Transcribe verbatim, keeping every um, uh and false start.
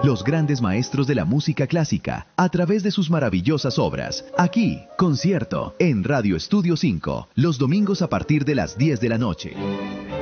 los grandes maestros de la música clásica, a través de sus maravillosas obras. Aquí, concierto, en Radio Estudio cinco, los domingos a partir de las diez de la noche.